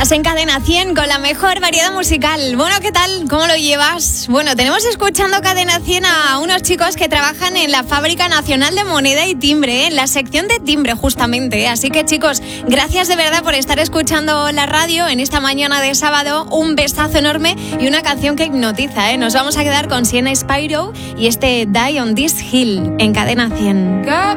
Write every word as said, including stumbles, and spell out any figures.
Estás en Cadena cien con la mejor variedad musical. Bueno, ¿qué tal? ¿Cómo lo llevas? Bueno, tenemos escuchando Cadena cien a unos chicos que trabajan en la Fábrica Nacional de Moneda y Timbre, ¿eh? En la sección de timbre justamente, ¿eh? Así que chicos, gracias de verdad por estar escuchando la radio en esta mañana de sábado. Un besazo enorme y una canción que hipnotiza, ¿eh? Nos vamos a quedar con Sienna Spyro y este Die on This Hill en Cadena cien.